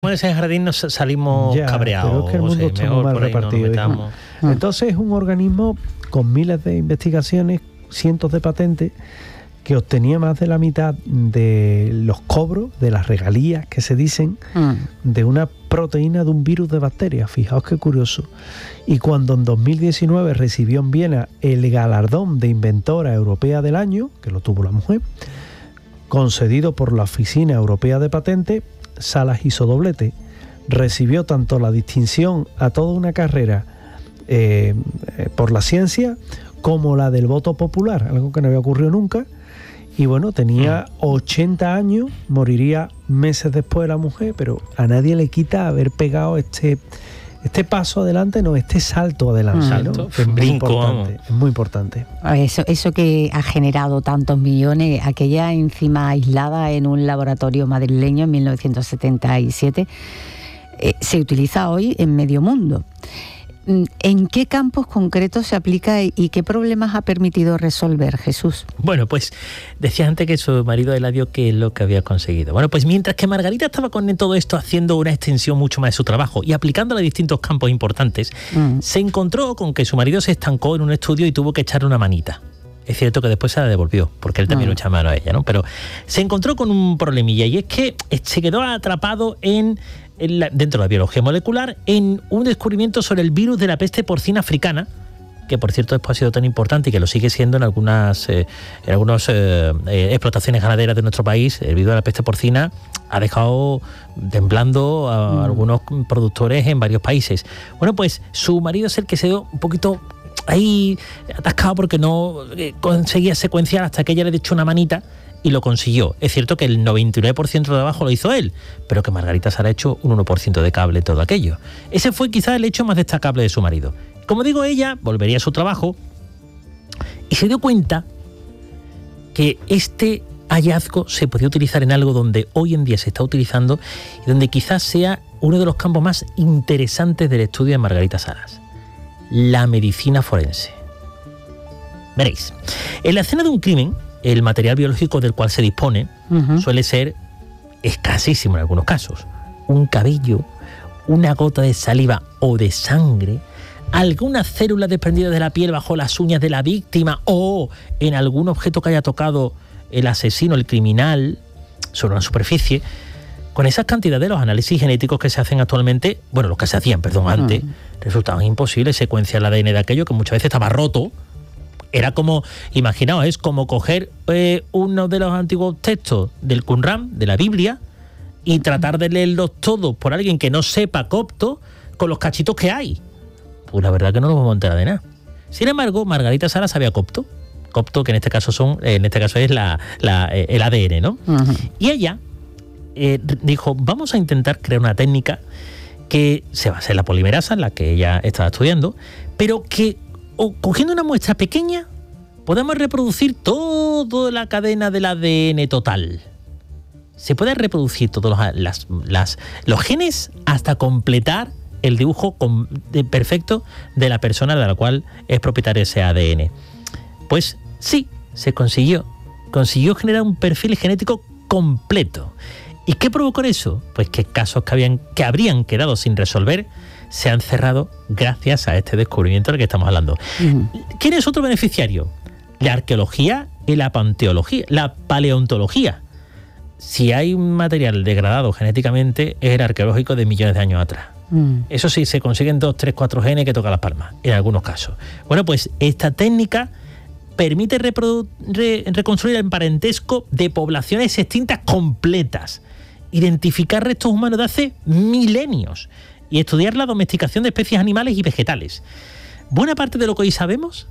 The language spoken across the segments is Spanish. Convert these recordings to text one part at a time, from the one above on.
En ese jardín nos salimos cabreados. Pero es que el mundo está muy mal repartido. Entonces es un organismo con miles de investigaciones, cientos de patentes, que obtenía más de la mitad de los cobros, de las regalías que se dicen, de una proteína de un virus de bacterias. Fijaos qué curioso. Y cuando en 2019 recibió en Viena el galardón de Inventora Europea del Año, que lo tuvo la mujer, concedido por la Oficina Europea de Patentes, Salas hizo doblete. Recibió tanto la distinción a toda una carrera por la ciencia como la del voto popular, algo que no había ocurrido nunca. Y bueno, tenía 80 años, moriría meses después de la mujer, pero a nadie le quita haber pegado este paso adelante, no, este salto adelante, salto, ¿no? Que es muy importante, es muy importante. Eso que ha generado tantos millones, aquella enzima aislada en un laboratorio madrileño en 1977, se utiliza hoy en medio mundo. ¿En qué campos concretos se aplica y qué problemas ha permitido resolver, Jesús? Bueno, pues decía antes que su marido Eladio, ¿qué es lo que había conseguido? Bueno, pues mientras que Margarita estaba con todo esto haciendo una extensión mucho más de su trabajo y aplicándola a distintos campos importantes, se encontró con que su marido se estancó en un estudio y tuvo que echarle una manita. Es cierto que después se la devolvió, porque él también lo echa mano a ella, ¿no? Pero se encontró con un problemilla, y es que se quedó atrapado dentro de la biología molecular en un descubrimiento sobre el virus de la peste porcina africana, que por cierto después ha sido tan importante y que lo sigue siendo en algunas explotaciones ganaderas de nuestro país. El virus de la peste porcina ha dejado temblando a algunos productores en varios países. Bueno, pues su marido es el que se dio un poquito ahí atascado porque no conseguía secuenciar hasta que ella le echó una manita y lo consiguió. Es cierto que el 99% de trabajo lo hizo él, pero que Margarita Sala ha hecho un 1% de cable todo aquello. Ese fue quizás el hecho más destacable de su marido. Como digo, ella volvería a su trabajo y se dio cuenta que este hallazgo se podía utilizar en algo donde hoy en día se está utilizando y donde quizás sea uno de los campos más interesantes del estudio de Margarita Salas: la medicina forense. Veréis, en la escena de un crimen, el material biológico del cual se dispone suele ser escasísimo en algunos casos. Un cabello, una gota de saliva o de sangre, algunas células desprendidas de la piel bajo las uñas de la víctima o en algún objeto que haya tocado el asesino, el criminal, sobre una superficie. Con esas cantidades, los análisis genéticos que se hacen actualmente, bueno, los que se hacían, antes, resultaban imposibles secuenciar el ADN de aquello que muchas veces estaba roto. Era como, imaginaos, es como coger uno de los antiguos textos del Qur'án, de la Biblia, y tratar de leerlos todos por alguien que no sepa copto con los cachitos que hay. Pues la verdad que no nos vamos a enterar de nada. Sin embargo, Margarita Sala sabía copto, que en este caso es el ADN, ¿no? Y ella dijo, vamos a intentar crear una técnica que se base en la polimerasa, en la que ella estaba estudiando, pero que cogiendo una muestra pequeña podemos reproducir toda la cadena del ADN total. Se puede reproducir todos los genes hasta completar el dibujo perfecto de la persona de la cual es propietario ese ADN. Pues sí, se consiguió generar un perfil genético completo. ¿Y qué provocó eso? Pues que casos que habrían quedado sin resolver se han cerrado gracias a este descubrimiento del que estamos hablando. ¿Quién es otro beneficiario? La arqueología y la paleontología. Si hay un material degradado genéticamente, es el arqueológico de millones de años atrás. Eso sí, se consiguen 2, 3, 4 genes que tocan las palmas, en algunos casos. Bueno, pues esta técnica permite reconstruir el parentesco de poblaciones extintas completas, identificar restos humanos de hace milenios y estudiar la domesticación de especies animales y vegetales. Buena parte de lo que hoy sabemos,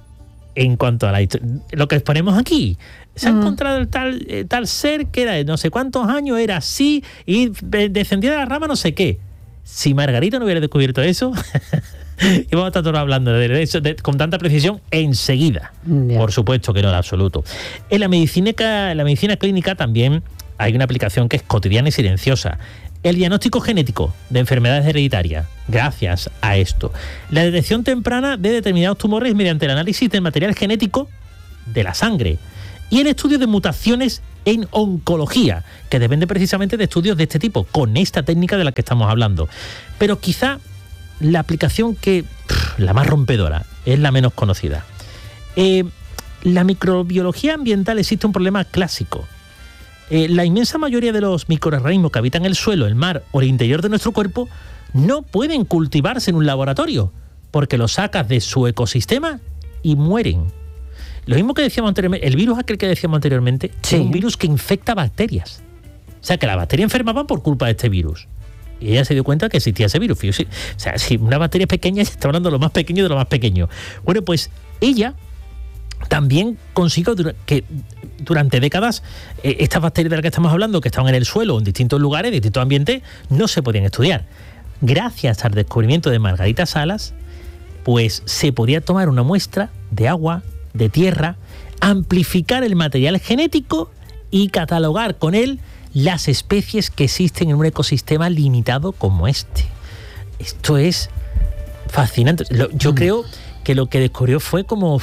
en cuanto a lo que exponemos aquí, se ha encontrado el tal ser que era de no sé cuántos años, era así y descendía de la rama no sé qué. Si Margarita no hubiera descubierto eso, íbamos a estar todos hablando de eso con tanta precisión enseguida. Por supuesto que no, en absoluto. En la medicina clínica también hay una aplicación que es cotidiana y silenciosa: el diagnóstico genético de enfermedades hereditarias, gracias a esto. La detección temprana de determinados tumores mediante el análisis del material genético de la sangre. Y el estudio de mutaciones en oncología, que depende precisamente de estudios de este tipo, con esta técnica de la que estamos hablando. Pero quizá la aplicación la más rompedora, es la menos conocida. La microbiología ambiental existe un problema clásico. La inmensa mayoría de los microorganismos que habitan el suelo, el mar o el interior de nuestro cuerpo no pueden cultivarse en un laboratorio, porque los sacas de su ecosistema y mueren. Lo mismo que decíamos anteriormente, el virus aquel que decíamos anteriormente, sí, es un virus que infecta bacterias. O sea, que las bacterias enfermaban por culpa de este virus. Y ella se dio cuenta que existía ese virus. O sea, si una bacteria pequeña, ya está hablando de lo más pequeño de lo más pequeño. Bueno, pues ella también consiguió que durante décadas estas bacterias de las que estamos hablando, que estaban en el suelo, en distintos lugares, en distintos ambientes, no se podían estudiar. Gracias al descubrimiento de Margarita Salas, pues se podía tomar una muestra de agua, de tierra, amplificar el material genético y catalogar con él las especies que existen en un ecosistema limitado como este. Esto es fascinante. Yo creo que lo que descubrió fue como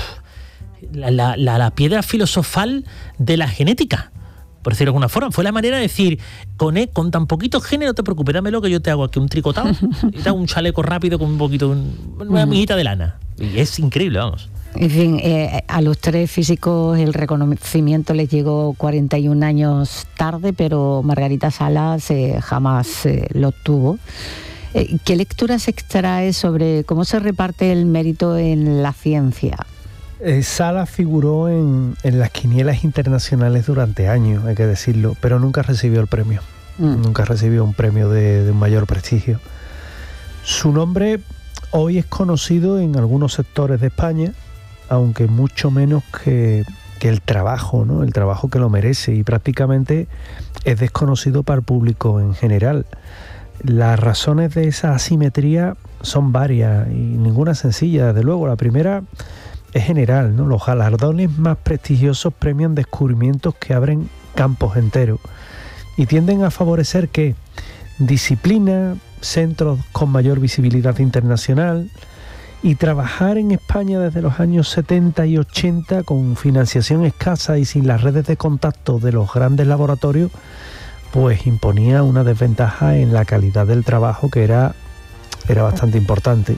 la piedra filosofal de la genética, por decirlo de alguna forma. Fue la manera de decir, con tan poquitos genes, no te preocupes, dámelo que yo te hago aquí un tricotado y te hago un chaleco rápido con un poquito, una amiguita de lana. Y es increíble, vamos. En fin, a los tres físicos el reconocimiento les llegó 41 años tarde, pero Margarita Salas jamás lo obtuvo. ¿Qué lectura se extrae sobre cómo se reparte el mérito en la ciencia? Salas figuró en las quinielas internacionales durante años, hay que decirlo, pero nunca recibió el premio. Nunca recibió un premio de un mayor prestigio. Su nombre hoy es conocido en algunos sectores de España, aunque mucho menos que el trabajo, ¿no? El trabajo que lo merece, y prácticamente es desconocido para el público en general. Las razones de esa asimetría son varias y ninguna sencilla, desde luego. La primera es general, ¿no? Los galardones más prestigiosos premian descubrimientos que abren campos enteros y tienden a favorecer ¿qué? Disciplina, centros con mayor visibilidad internacional. Y trabajar en España desde los años 70 y 80 con financiación escasa y sin las redes de contacto de los grandes laboratorios, pues imponía una desventaja en la calidad del trabajo que era bastante importante.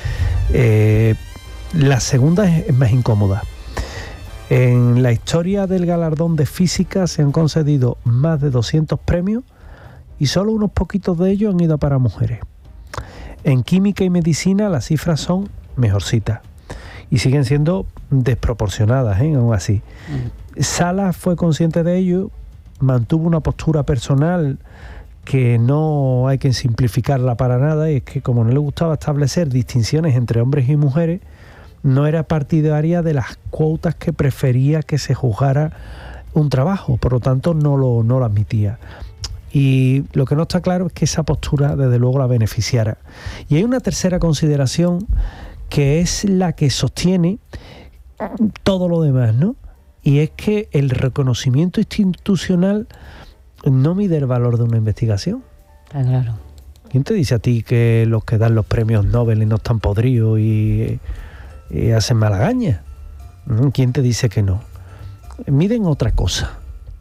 La segunda es más incómoda. En la historia del galardón de física se han concedido más de 200 premios y solo unos poquitos de ellos han ido para mujeres. En química y medicina las cifras son mejorcitas y siguen siendo desproporcionadas, aún así. Salas fue consciente de ello, mantuvo una postura personal que no hay que simplificarla para nada, y es que como no le gustaba establecer distinciones entre hombres y mujeres, no era partidaria de las cuotas que prefería que se juzgara un trabajo, por lo tanto no lo admitía. Y lo que no está claro es que esa postura desde luego la beneficiara. Y hay una tercera consideración que es la que sostiene todo lo demás, ¿no? Y es que el reconocimiento institucional no mide el valor de una investigación. Está claro. ¿Quién te dice a ti que los que dan los premios Nobel no están podridos y hacen malagaña? ¿Quién te dice que no? Miden otra cosa.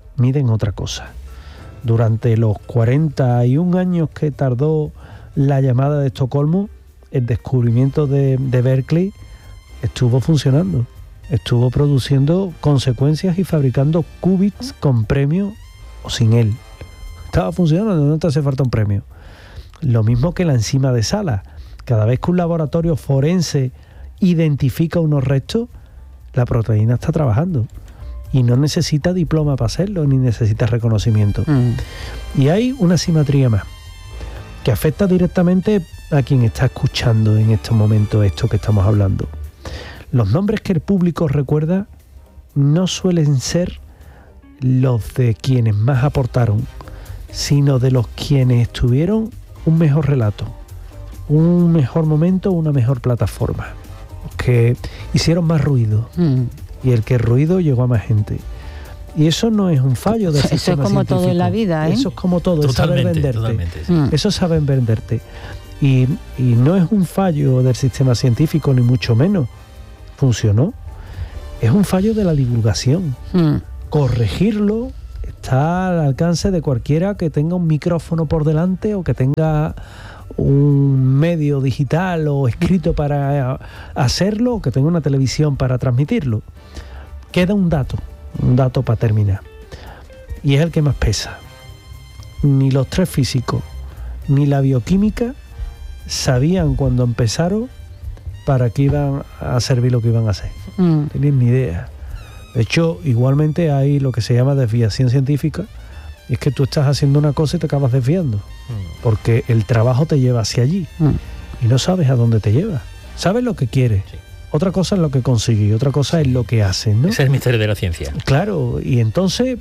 Durante los 41 años que tardó la llamada de Estocolmo, el descubrimiento de Berkeley estuvo funcionando, estuvo produciendo consecuencias y fabricando qubits con premio o sin él. Estaba funcionando, no te hace falta un premio. Lo mismo que la enzima de Salas. Cada vez que un laboratorio forense identifica unos restos, la proteína está trabajando. Y no necesita diploma para hacerlo, ni necesita reconocimiento. Y hay una asimetría más, que afecta directamente a quien está escuchando en estos momentos esto que estamos hablando. Los nombres que el público recuerda no suelen ser los de quienes más aportaron, sino de los quienes tuvieron un mejor relato, un mejor momento, una mejor plataforma, que hicieron más ruido. Y el que ruido llegó a más gente. Y eso no es un fallo del sistema científico. Eso es como todo en la vida, ¿eh? Eso es como todo, Totalmente, es saber venderte. Totalmente, sí. Eso es saber venderte. Y no es un fallo del sistema científico, ni mucho menos. Funcionó. Es un fallo de la divulgación. corregirlo está al alcance de cualquiera que tenga un micrófono por delante o que tenga un medio digital o escrito para hacerlo, o que tenga una televisión para transmitirlo. Queda un dato para terminar, y es el que más pesa. Ni los 3 físicos ni la bioquímica sabían cuando empezaron para qué iban a servir lo que iban a hacer. No tenían ni idea. De hecho, igualmente hay lo que se llama desviación científica, y es que tú estás haciendo una cosa y te acabas desviando, porque el trabajo te lleva hacia allí y no sabes a dónde te lleva. Sabes lo que quieres. Sí. Otra cosa es lo que consigues, otra cosa es lo que haces, ¿no? Ese es el misterio de la ciencia. Claro, y entonces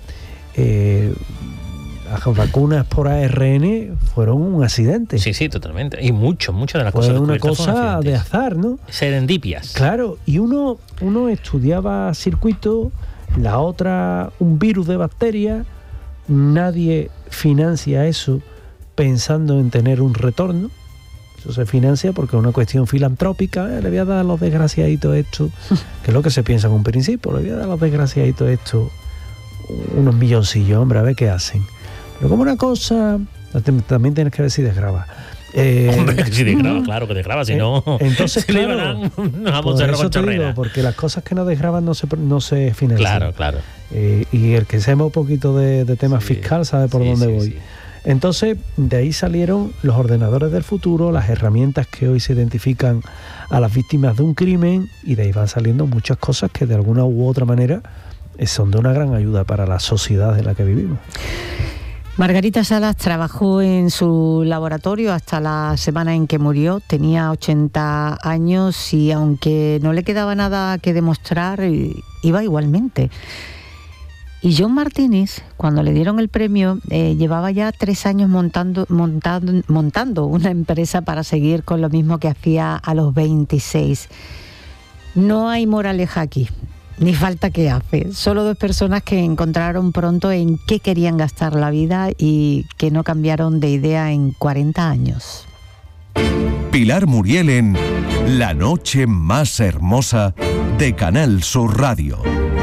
las vacunas por ARN fueron un accidente. Sí, totalmente. Y muchas de las cosas fue una cosa de azar, ¿no? Serendipias. Claro, y uno estudiaba circuitos, la otra un virus de bacterias. Nadie financia eso pensando en tener un retorno. Eso se financia porque es una cuestión filantrópica. Le voy a dar a los desgraciaditos esto, que es lo que se piensa en un principio. Le voy a dar a los desgraciaditos esto unos milloncillos, hombre, a ver qué hacen. Pero como una cosa, también tienes que ver si desgraba. Hombre, si desgraba, claro que desgraba, si no... Entonces, claro, nos vamos a eso te digo, porque las cosas que no desgraban no se financian. Claro. Y el que sepa un poquito de tema fiscal sabe por dónde voy. Sí. Entonces, de ahí salieron los ordenadores del futuro, las herramientas que hoy se identifican a las víctimas de un crimen, y de ahí van saliendo muchas cosas que de alguna u otra manera son de una gran ayuda para la sociedad en la que vivimos. Margarita Salas trabajó en su laboratorio hasta la semana en que murió. Tenía 80 años y aunque no le quedaba nada que demostrar, iba igualmente. Y John Martínez, cuando le dieron el premio, llevaba ya 3 años montando una empresa para seguir con lo mismo que hacía a los 26. No hay moraleja aquí, ni falta que hace. Solo 2 personas que encontraron pronto en qué querían gastar la vida y que no cambiaron de idea en 40 años. Pilar Muriel en La noche más hermosa de Canal Sur Radio.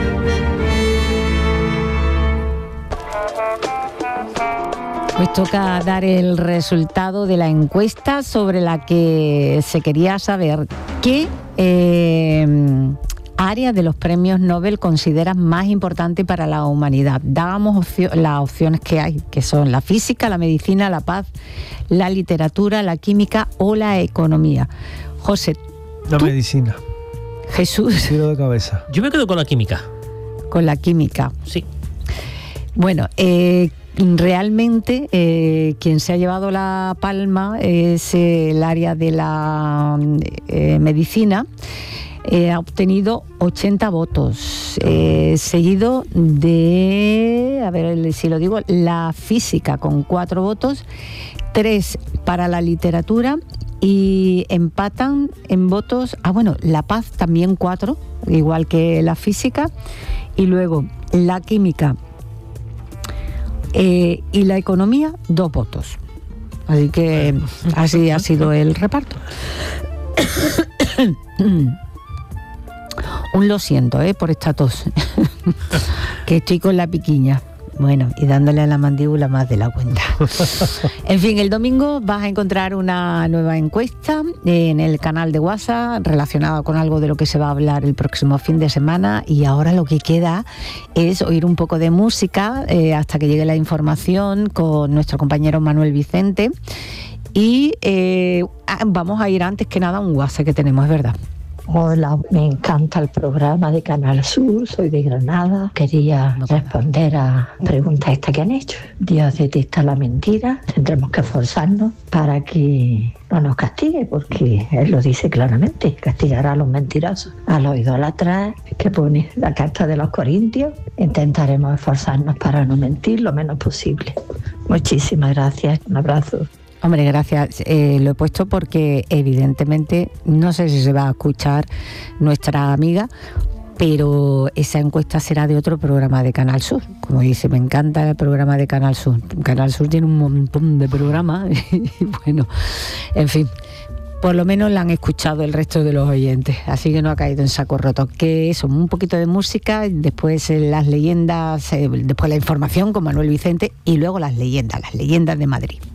Pues toca dar el resultado de la encuesta sobre la que se quería saber qué área de los premios Nobel consideras más importante para la humanidad. Dábamos las opciones que hay, que son la física, la medicina, la paz, la literatura, la química o la economía. José, la medicina. Jesús. Tiro de cabeza. Yo me quedo con la química. Con la química. Sí. Bueno, realmente quien se ha llevado la palma es el área de la medicina. Ha obtenido 80 votos, seguido de, a ver si lo digo, la física con 4 votos, 3 para la literatura y empatan en votos, la paz también 4, igual que la física, y luego la química y la economía 2 votos. Así que así ha sido el reparto. Lo siento por esta tos, que estoy con la piquiña. Bueno, y dándole a la mandíbula más de la cuenta. En fin, el domingo vas a encontrar una nueva encuesta en el canal de WhatsApp relacionada con algo de lo que se va a hablar el próximo fin de semana, y ahora lo que queda es oír un poco de música hasta que llegue la información con nuestro compañero Manuel Vicente, y vamos a ir antes que nada a un WhatsApp que tenemos, es verdad. Hola, me encanta el programa de Canal Sur, soy de Granada. Quería responder a preguntas estas que han hecho. Dios detesta la mentira, tendremos que esforzarnos para que no nos castigue, porque Él lo dice claramente, castigará a los mentirosos, a los idólatras, que pone la carta de los Corintios. Intentaremos esforzarnos para no mentir lo menos posible. Muchísimas gracias, un abrazo. Hombre, gracias. Lo he puesto porque evidentemente no sé si se va a escuchar nuestra amiga, pero esa encuesta será de otro programa de Canal Sur. Como dice, me encanta el programa de Canal Sur. Canal Sur tiene un montón de programas y bueno, en fin. por lo menos la han escuchado el resto de los oyentes, así que no ha caído en saco roto. Que eso, un poquito de música, después las leyendas, después la información con Manuel Vicente y luego las leyendas de Madrid.